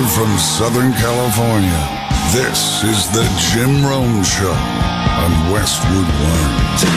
Live from Southern California, this is the Jim Rome Show on Westwood One.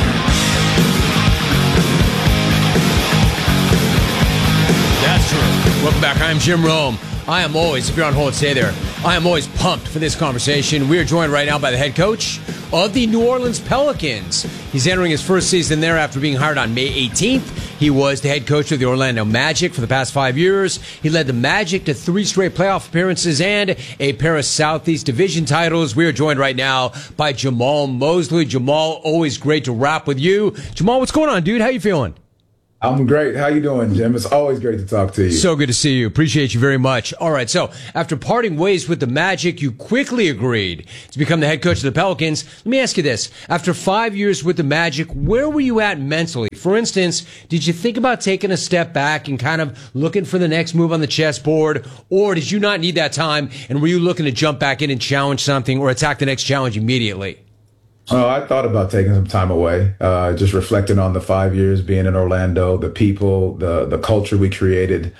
That's true. Welcome back. I'm Jim Rome. I am always, if you're on hold, stay there. I am always pumped for this conversation. We are joined right now by the head coach of the New Orleans Pelicans. He's entering his first season there after being hired on May 18th. He was the head coach of the Orlando Magic for the past 5 years. He led the Magic to 3 straight playoff appearances and a pair of Southeast Division titles. We are joined right now by Jamahl Mosley. Jamahl, always great to rap with you. Jamahl, what's going on, dude? How you feeling? I'm great. How you doing, Jim? It's always great to talk to you. So good to see you. Appreciate you very much. All right, so after parting ways with the Magic, you quickly agreed to become the head coach of the Pelicans. Let me ask you this. After 5 years with the Magic, where were you at mentally? For instance, did you think about taking a step back and kind of looking for the next move on the chessboard? Or did you not need that time, and were you looking to jump back in and challenge something or attack the next challenge immediately? Oh, I thought about taking some time away, just reflecting on the 5 years being in Orlando, the people, the culture we created.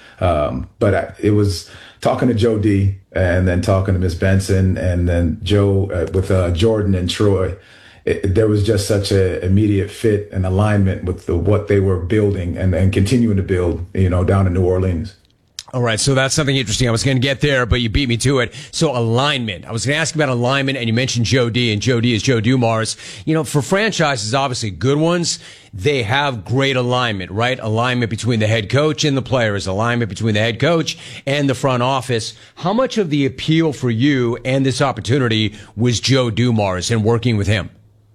But it was talking to Joe D and then talking to Miss Benson and then Joe with Jordan and Troy. There was just such an immediate fit and alignment with what they were building and continuing to build, down in New Orleans. All right, so that's something interesting. I was going to get there, but you beat me to it. So alignment. I was going to ask about alignment, and you mentioned Joe D, and Joe D is Joe Dumars. For franchises, obviously good ones, they have great alignment, right? Alignment between the head coach and the players, alignment between the head coach and the front office. How much of the appeal for you and this opportunity was Joe Dumars and working with him?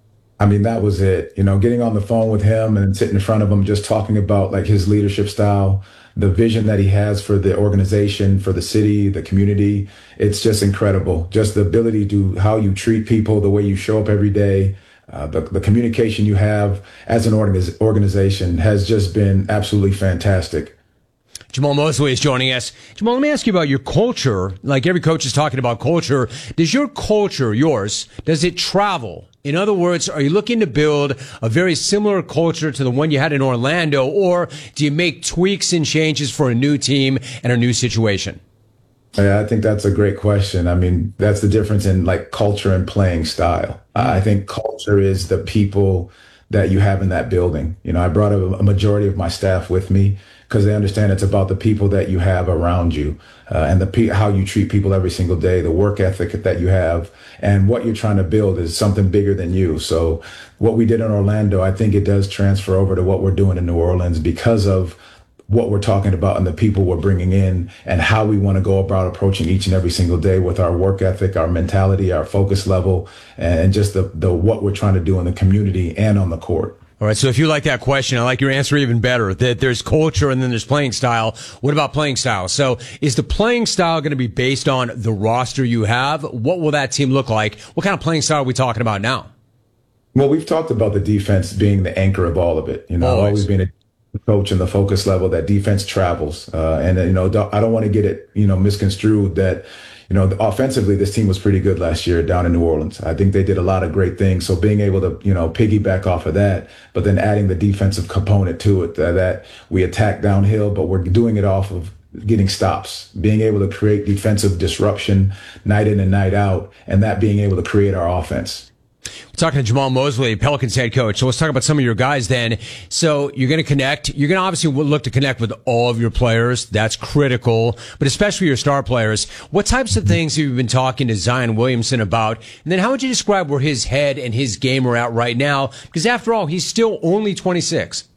I mean, that was it. Getting on the phone with him and sitting in front of him, just talking about like his leadership style, the vision that he has for the organization, for the city, the community. It's just incredible. Just the ability to how you treat people, the way you show up every day, the communication you have as an organization has just been absolutely fantastic. Jamahl Mosley is joining us. Jamahl, let me ask you about your culture. Like every coach is talking about culture. Does your culture, yours, does it travel? In other words, are you looking to build a very similar culture to the one you had in Orlando, or do you make tweaks and changes for a new team and a new situation? Yeah, I think that's a great question. I mean, that's the difference in like culture and playing style. I think culture is the people that you have in that building. I brought a majority of my staff with me because they understand it's about the people that you have around you and how you treat people every single day, the work ethic that you have, and what you're trying to build is something bigger than you. So what we did in Orlando, I think it does transfer over to what we're doing in New Orleans because of what we're talking about and the people we're bringing in and how we want to go about approaching each and every single day with our work ethic, our mentality, our focus level, and just the what we're trying to do in the community and on the court. All right, so if you like that question, I like your answer even better, that there's culture and then there's playing style. What about playing style? So is the playing style going to be based on the roster you have? What will that team look like? What kind of playing style are we talking about now? Well, we've talked about the defense being the anchor of all of it. Always being a coach and the focus level that defense travels. I don't want to get it, misconstrued that, offensively, this team was pretty good last year down in New Orleans. I think they did a lot of great things. So being able to, piggyback off of that, but then adding the defensive component to it, that we attack downhill, but we're doing it off of getting stops, being able to create defensive disruption night in and night out, and that being able to create our offense. We're talking to Jamahl Mosley, Pelicans head coach. So let's talk about some of your guys then. So you're going to connect. You're going to obviously look to connect with all of your players. That's critical, but especially your star players. What types of things have you been talking to Zion Williamson about? And then how would you describe where his head and his game are at right now? Because after all, he's still only 26.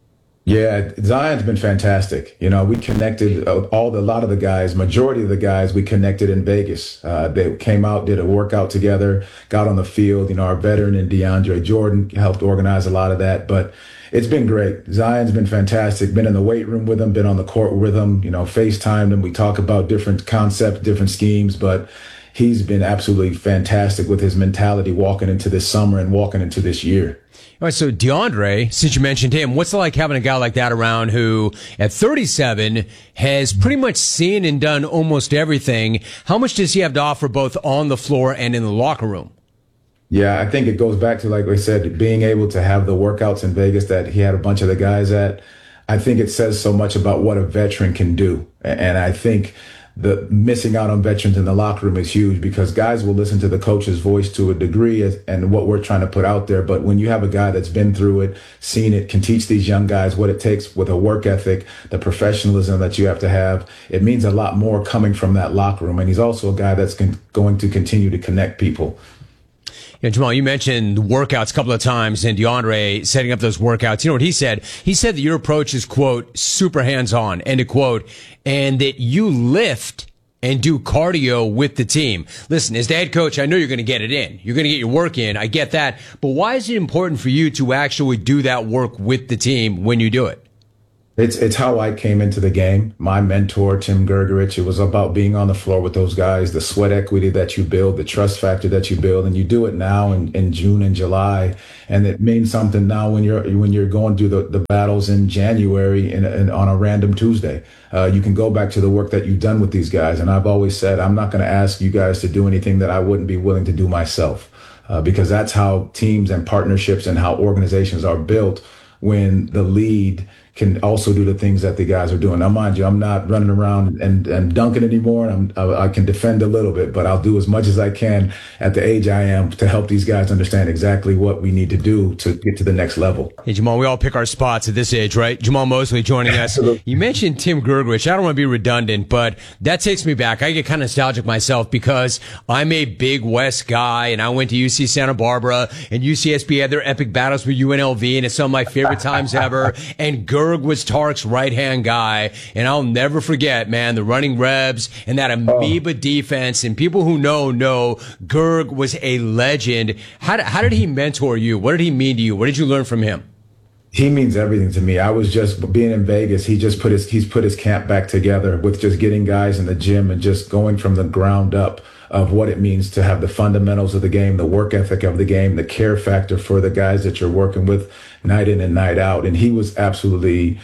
Yeah, Zion's been fantastic. We connected a lot of the guys, majority of the guys we connected in Vegas. They came out, did a workout together, got on the field. Our veteran and DeAndre Jordan helped organize a lot of that. But it's been great. Zion's been fantastic. Been in the weight room with him, been on the court with him, FaceTimed him. We talk about different concepts, different schemes, but he's been absolutely fantastic with his mentality walking into this summer and walking into this year. All right, so DeAndre, since you mentioned him, what's it like having a guy like that around who, at 37, has pretty much seen and done almost everything? How much does he have to offer both on the floor and in the locker room? Yeah, I think it goes back to, like I said, being able to have the workouts in Vegas that he had a bunch of the guys at. I think it says so much about what a veteran can do. And I think the missing out on veterans in the locker room is huge because guys will listen to the coach's voice to a degree and what we're trying to put out there. But when you have a guy that's been through it, seen it, can teach these young guys what it takes with a work ethic, the professionalism that you have to have, it means a lot more coming from that locker room. And he's also a guy that's going to continue to connect people. Yeah, Jamal, you mentioned workouts a couple of times and DeAndre setting up those workouts. You know what he said? He said that your approach is, quote, super hands-on, end of quote, and that you lift and do cardio with the team. Listen, as the head coach, I know you're going to get it in. You're going to get your work in. I get that. But why is it important for you to actually do that work with the team when you do it? It's how I came into the game. My mentor, Tim Gergerich, it was about being on the floor with those guys, the sweat equity that you build, the trust factor that you build, and you do it now in June and July. And it means something now when you're going through the battles in January and on a random Tuesday. You can go back to the work that you've done with these guys. And I've always said, I'm not going to ask you guys to do anything that I wouldn't be willing to do myself, because that's how teams and partnerships and how organizations are built when the lead can also do the things that the guys are doing. Now, mind you, I'm not running around and dunking anymore. I can defend a little bit, but I'll do as much as I can at the age I am to help these guys understand exactly what we need to do to get to the next level. Hey, Jamal, we all pick our spots at this age, right? Jamal Mosley joining us. You mentioned Tim Gergerich. I don't want to be redundant, but that takes me back. I get kind of nostalgic myself because I'm a big West guy, and I went to UC Santa Barbara, and UCSB had their epic battles with UNLV, and it's some of my favorite times ever. And Gerg was Tark's right-hand guy, and I'll never forget, man, the running Rebs and that amoeba defense. And people who know Gerg was a legend. How did he mentor you? What did he mean to you? What did you learn from him? He means everything to me. I was just being in Vegas. He's put his camp back together with just getting guys in the gym and just going from the ground up of what it means to have the fundamentals of the game, the work ethic of the game, the care factor for the guys that you're working with night in and night out. And he was absolutely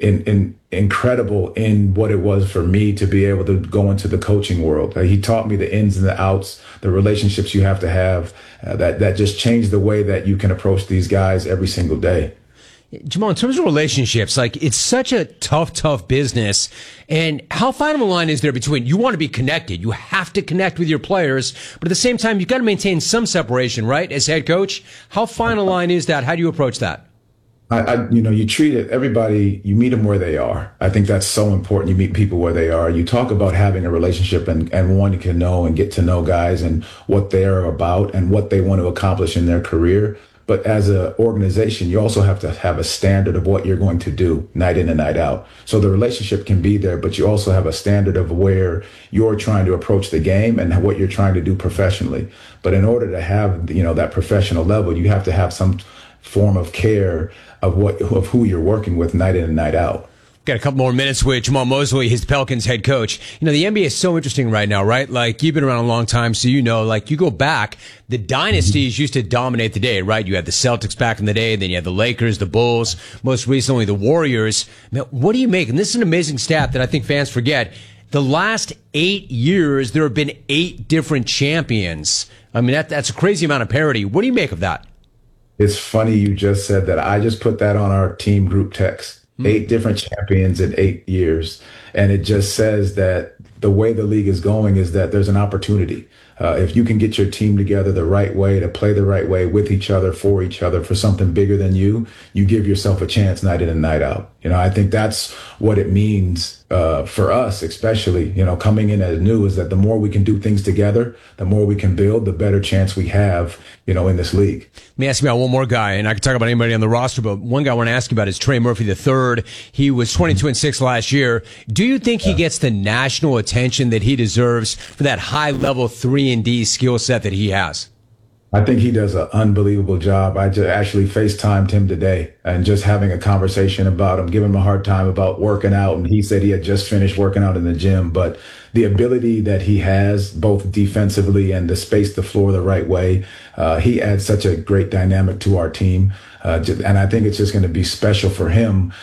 incredible in what it was for me to be able to go into the coaching world. He taught me the ins and the outs, the relationships you have to have, that just changed the way that you can approach these guys every single day. Jamal, in terms of relationships, like, it's such a tough business. And how fine of a line is there between you want to be connected, you have to connect with your players, but at the same time, you've got to maintain some separation, right? As head coach, how fine a line is that? How do you approach that? You treat it, everybody, you meet them where they are. I think that's so important. You meet people where they are. You talk about having a relationship and wanting to know and get to know guys and what they're about and what they want to accomplish in their career. But as an organization, you also have to have a standard of what you're going to do night in and night out. So the relationship can be there, but you also have a standard of where you're trying to approach the game and what you're trying to do professionally. But in order to have, that professional level, you have to have some form of care of who you're working with night in and night out. Got a couple more minutes with Jamal Mosley, his Pelicans head coach. The NBA is so interesting right now, right? Like, you've been around a long time, so like, you go back, the dynasties used to dominate the day, right? You had the Celtics back in the day, then you had the Lakers, the Bulls, most recently the Warriors. Now, what do you make? And this is an amazing stat that I think fans forget. The last 8 years, there have been 8 different champions. I mean, that's a crazy amount of parity. What do you make of that? It's funny you just said that. I just put that on our team group text. 8 different champions in 8 years. And it just says that the way the league is going is that there's an opportunity. If you can get your team together the right way, to play the right way with each other, for something bigger than you give yourself a chance night in and night out. I think that's what it means for us, especially, coming in as new, is that the more we can do things together, the more we can build, the better chance we have, in this league. Let me ask you about one more guy, and I can talk about anybody on the roster, but one guy I want to ask you about is Trey Murphy III. He was 22-6 last year. Do you think he gets the national attention that he deserves for that high-level 3-and-D skill set that he has? I think he does an unbelievable job. I just actually FaceTimed him today and just having a conversation about him, giving him a hard time about working out. And he said he had just finished working out in the gym. But the ability that he has, both defensively and to space the floor the right way, he adds such a great dynamic to our team. And I think it's just going to be special for him,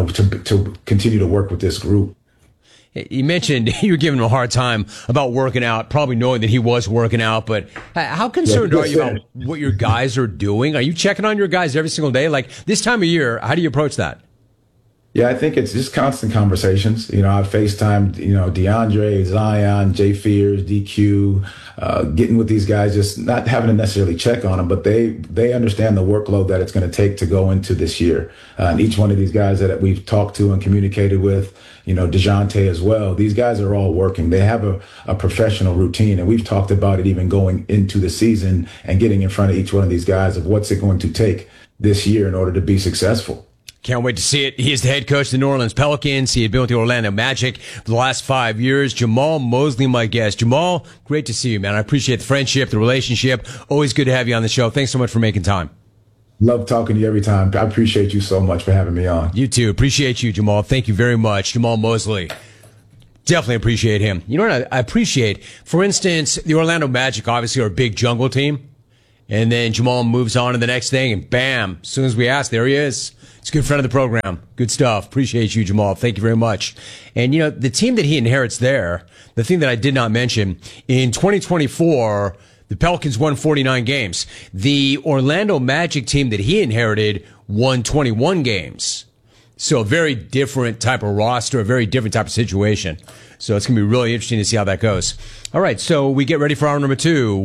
to continue to work with this group. You mentioned you were giving him a hard time about working out, probably knowing that he was working out, but how concerned are you about what your guys are doing? Are you checking on your guys every single day? Like, this time of year, how do you approach that? Yeah, I think it's just constant conversations. I've FaceTimed, DeAndre, Zion, Jay Fears, DQ, getting with these guys, just not having to necessarily check on them, but they understand the workload that it's going to take to go into this year. And each one of these guys that we've talked to and communicated with, DeJounte as well, these guys are all working. They have a professional routine, and we've talked about it even going into the season and getting in front of each one of these guys of what's it going to take this year in order to be successful. Can't wait to see it. He is the head coach of the New Orleans Pelicans. He had been with the Orlando Magic for the last 5 years. Jamahl Mosley, my guest. Jamahl, great to see you, man. I appreciate the friendship, the relationship. Always good to have you on the show. Thanks so much for making time. Love talking to you every time. I appreciate you so much for having me on. You too. Appreciate you, Jamahl. Thank you very much. Jamahl Mosley. Definitely appreciate him. You know what I appreciate? For instance, the Orlando Magic obviously are a big jungle team. And then Jamahl moves on to the next thing, and bam, as soon as we ask, there he is. He's a good friend of the program. Good stuff. Appreciate you, Jamahl. Thank you very much. And, the team that he inherits there, the thing that I did not mention, in 2024, the Pelicans won 49 games. The Orlando Magic team that he inherited won 21 games. So a very different type of roster, a very different type of situation. So it's going to be really interesting to see how that goes. All right, so we get ready for hour number 2,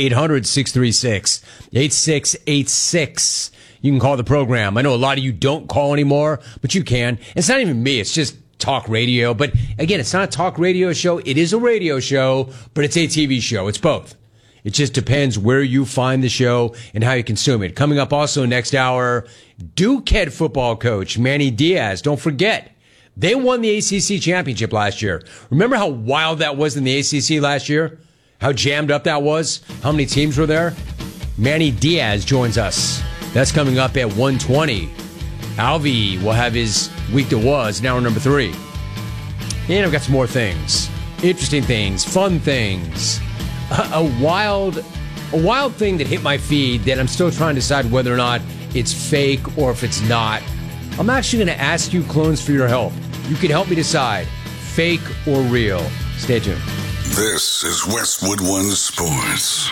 1-800-636-8686. You can call the program. I know a lot of you don't call anymore, but you can. It's not even me. It's just talk radio. But again, it's not a talk radio show. It is a radio show, but it's a TV show. It's both. It just depends where you find the show and how you consume it. Coming up also next hour, Duke head football coach Manny Diaz. Don't forget, they won the ACC championship last year. Remember how wild that was in the ACC last year? How jammed up that was? How many teams were there? Manny Diaz joins us. That's coming up at 1:20. Alvy will have his week that was, in hour number 3. And I've got some more things. Interesting things. Fun things. A wild thing that hit my feed that I'm still trying to decide whether or not it's fake or if it's not. I'm actually going to ask you clones for your help. You can help me decide, fake or real. Stay tuned. This is Westwood One Sports.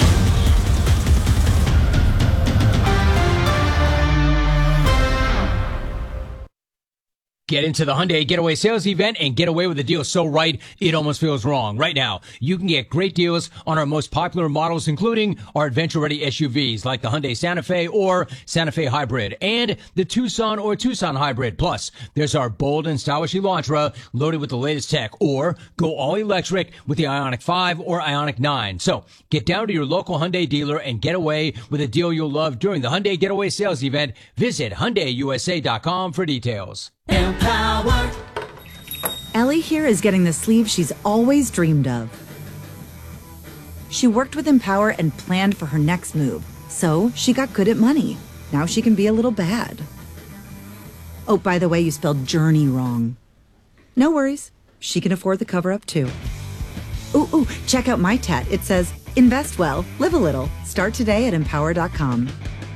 Get into the Hyundai Getaway Sales Event and get away with a deal so right, it almost feels wrong. Right now, you can get great deals on our most popular models, including our adventure-ready SUVs like the Hyundai Santa Fe or Santa Fe Hybrid and the Tucson or Tucson Hybrid. Plus, there's our bold and stylish Elantra loaded with the latest tech, or go all-electric with the Ioniq 5 or Ioniq 9. So, get down to your local Hyundai dealer and get away with a deal you'll love during the Hyundai Getaway Sales Event. Visit HyundaiUSA.com for details. Empower. Ellie here is getting the sleeve she's always dreamed of. She worked with Empower and planned for her next move, so she got good at money. Now she can be a little bad. Oh, by the way, you spelled journey wrong. No worries. She can afford the cover-up too. Ooh, check out my tat. It says, invest well, live a little. Start today at empower.com.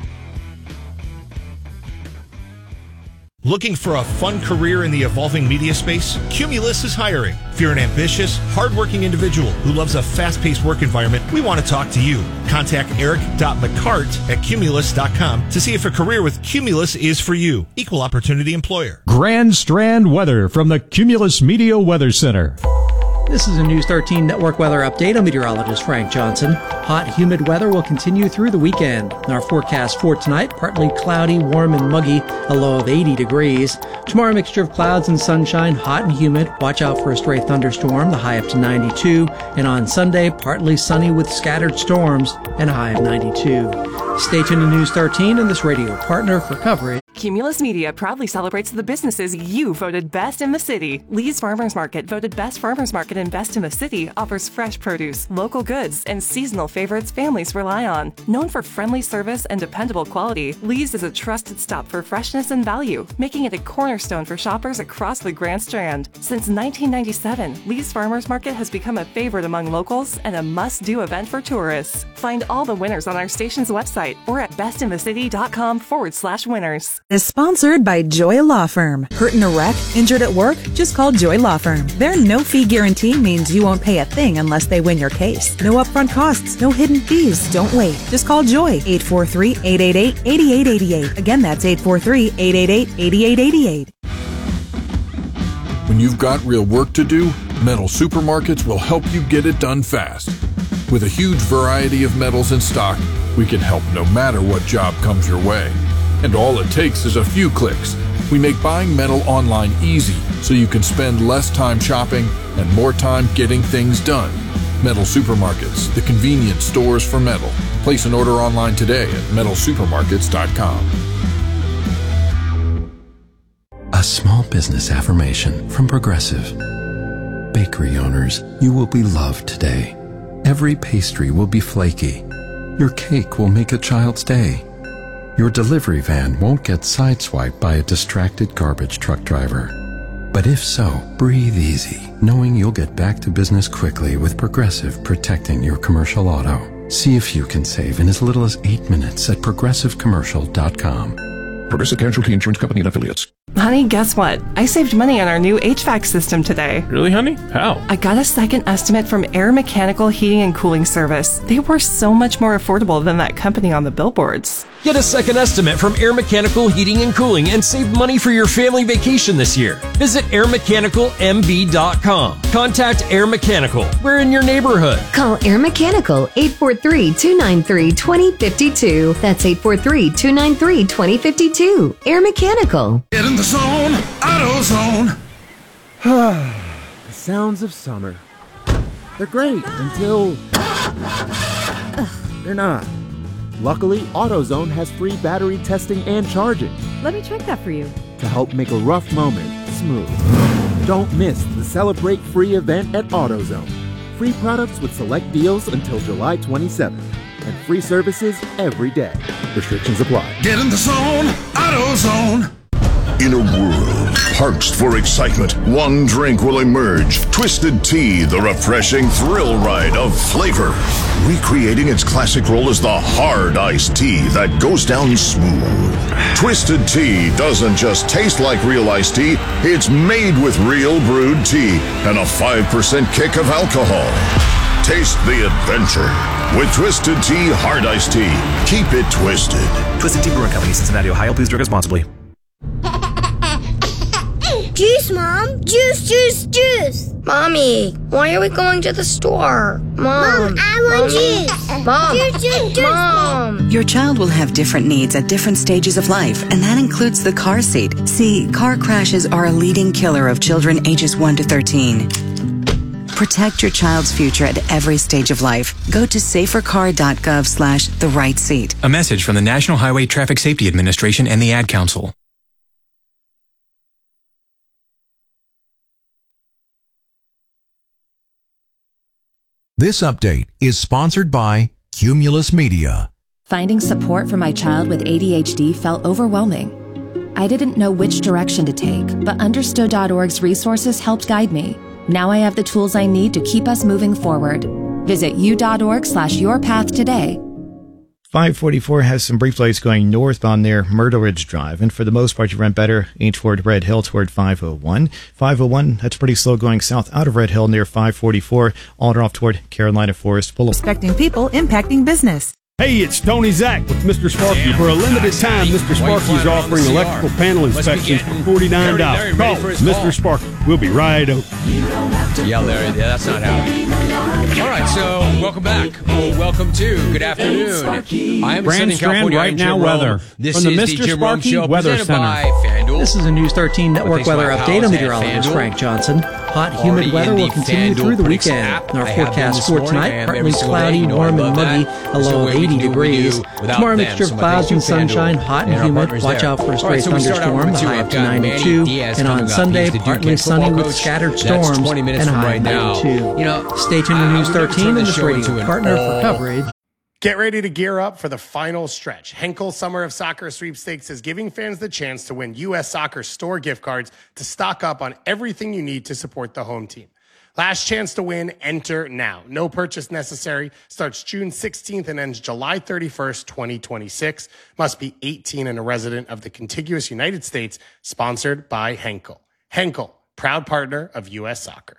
Looking for a fun career in the evolving media space? Cumulus is hiring. If you're an ambitious, hardworking individual who loves a fast-paced work environment, we want to talk to you. Contact eric.mccart@cumulus.com to see if a career with Cumulus is for you. Equal opportunity employer. Grand Strand weather from the Cumulus Media Weather Center. This is a News 13 Network weather update. I'm meteorologist Frank Johnson. Hot, humid weather will continue through the weekend. In our forecast for tonight, partly cloudy, warm and muggy, a low of 80 degrees. Tomorrow, a mixture of clouds and sunshine, hot and humid. Watch out for a stray thunderstorm, the high up to 92. And on Sunday, partly sunny with scattered storms and a high of 92. Stay tuned to News 13 and this radio partner for coverage. Cumulus Media proudly celebrates the businesses you voted best in the city. Lee's Farmers Market, voted best farmers market and best in the city, offers fresh produce, local goods, and seasonal favorites families rely on. Known for friendly service and dependable quality, Lee's is a trusted stop for freshness and value, making it a cornerstone for shoppers across the Grand Strand. Since 1997, Lee's Farmers Market has become a favorite among locals and a must-do event for tourists. Find all the winners on our station's website or at bestinthecity.com/winners. Is sponsored by Joy Law Firm. Hurt in a wreck? Injured at work? Just call Joy Law Firm. Their no-fee guarantee means you won't pay a thing unless they win your case. No upfront costs, no hidden fees. Don't wait. Just call Joy, 843-888-8888. Again, that's 843-888-8888. When you've got real work to do, Metal Supermarkets will help you get it done fast. With a huge variety of metals in stock, we can help no matter what job comes your way. And all it takes is a few clicks. We make buying metal online easy so you can spend less time shopping and more time getting things done. Metal Supermarkets, the convenient stores for metal. Place an order online today at metalsupermarkets.com. A small business affirmation from Progressive. Bakery owners, you will be loved today. Every pastry will be flaky. Your cake will make a child's day. Your delivery van won't get sideswiped by a distracted garbage truck driver. But if so, breathe easy, knowing you'll get back to business quickly with Progressive protecting your commercial auto. See if you can save in as little as 8 minutes at progressivecommercial.com. Progressive Casualty Insurance Company and Affiliates. Honey, guess what? I saved money on our new HVAC system today. Really, honey? How? I got a second estimate from Air Mechanical Heating and Cooling Service. They were so much more affordable than that company on the billboards. Get a second estimate from Air Mechanical Heating and Cooling and save money for your family vacation this year. Visit airmechanicalmb.com. Contact Air Mechanical. We're in your neighborhood. Call Air Mechanical 843-293-2052. That's 843-293-2052. Air Mechanical. Get in the zone, AutoZone. The sounds of summer. They're great until they're not. Luckily, AutoZone has free battery testing and charging Let me check that for you. to help make a rough moment smooth. Don't miss the Celebrate Free event at AutoZone. Free products with select deals until July 27th. And free services every day. Restrictions apply. Get in the zone, AutoZone. In a world parched for excitement, one drink will emerge. Twisted Tea, the refreshing thrill ride of flavor. Recreating its classic role as the hard iced tea that goes down smooth. Twisted Tea doesn't just taste like real iced tea, it's made with real brewed tea and a 5% kick of alcohol. Taste the adventure with Twisted Tea Hard Iced Tea. Keep it twisted. Twisted Tea Brewing Company, Cincinnati, Ohio. Please drink responsibly. Juice, Mom! Juice, juice, juice! Mommy, why are we going to the store? Mom, I want juice! Mom! Juice, juice, juice! Mom! Your child will have different needs at different stages of life, and that includes the car seat. See, car crashes are a leading killer of children ages 1 to 13. Protect your child's future at every stage of life. Go to safercar.gov/the-right-seat. A message from the National Highway Traffic Safety Administration and the Ad Council. This update is sponsored by Cumulus Media. Finding support for my child with ADHD felt overwhelming. I didn't know which direction to take, but Understood.org's resources helped guide me. Now I have the tools I need to keep us moving forward. Visit u.org/yourpath today. 544 has some brief lights going north on their Myrtle Ridge Drive, and for the most part you run better ain't toward Red Hill toward 501. 501, that's pretty slow going south out of Red Hill near 544, all off toward Carolina Forest Boulevard. Respecting people, impacting business. Hey, it's Tony Zach with Mr. Sparky. For a limited time, Mr. Sparky is offering electrical panel inspections for $49. Call Mr. Sparky. We'll be right over. Yeah, Larry, that's not happening. All right, so welcome back. Welcome to Good Afternoon. I am Grand Southern California right now weather. This From the is Mr. the Jim Rome Sparky Show Weather presented Center. by FanDuel. This is a News 13 Network Thanks to weather my update. pals I'm at meteorologist FanDuel. Frank Johnson. Hot, Already humid weather in the will continue FanDuel through the Predicts weekend. app. Our I have them forecast this for morning. I tonight, have partly every single day. cloudy, You know I warm and love muggy, that. a So low of we can 80 do what we degrees. do without Tomorrow, them. mixture So of my clouds thanks and to FanDuel sunshine, hot and and our humid. partners Watch there. out for a All right, stray so we start out thunderstorm, with the two. high I've up to got Manny 92. Diaz And on coming up. Sunday, He's the Duke partly head sunny football with coach. scattered That's storms 20 minutes and a from high right of now. 92. You know, Stay tuned to News 13 and this radio partner for coverage. Get ready to gear up for the final stretch. Henkel Summer of Soccer Sweepstakes is giving fans the chance to win U.S. Soccer store gift cards to stock up on everything you need to support the home team. Last chance to win, enter now. No purchase necessary. Starts June 16th and ends July 31st, 2026. Must be 18 and a resident of the contiguous United States. Sponsored by Henkel. Henkel, proud partner of U.S. Soccer.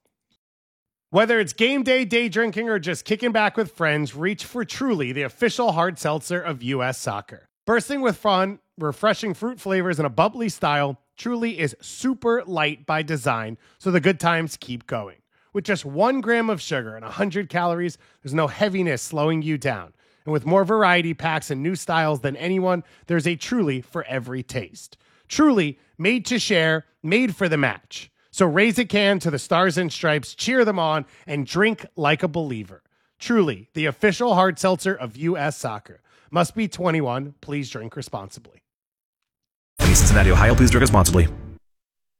Whether it's game day, day drinking, or just kicking back with friends, reach for Truly, the official hard seltzer of U.S. Soccer. Bursting with fun, refreshing fruit flavors, and a bubbly style, Truly is super light by design, so the good times keep going. With just 1 gram of sugar and 100 calories, there's no heaviness slowing you down. And with more variety packs and new styles than anyone, there's a Truly for every taste. Truly, made to share, made for the match. So raise a can to the Stars and Stripes, cheer them on, and drink like a believer. Truly, the official hard seltzer of U.S. Soccer. Must be 21. Please drink responsibly. Cincinnati, Ohio. Please drink responsibly.